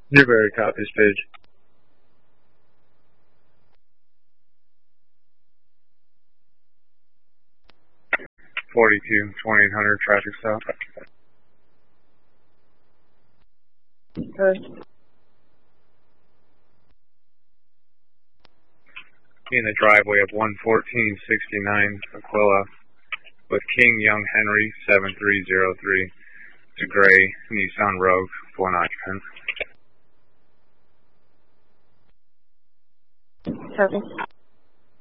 Newberry copies page. 42, 2800 traffic stop. Okay. In the driveway of 11469 Aquila with King Young Henry 7303. It's a gray Nissan Rogue, one occupant. Copy.